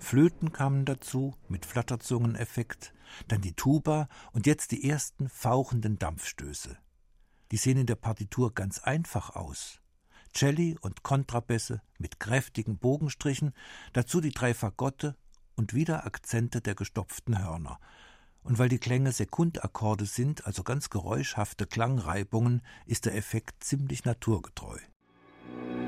Flöten kamen dazu mit Flatterzungeneffekt, dann die Tuba und jetzt die ersten fauchenden Dampfstöße. Die sehen in der Partitur ganz einfach aus. Celli und Kontrabässe mit kräftigen Bogenstrichen, dazu die 3 Fagotte und wieder Akzente der gestopften Hörner. Und weil die Klänge Sekundakkorde sind, also ganz geräuschhafte Klangreibungen, ist der Effekt ziemlich naturgetreu.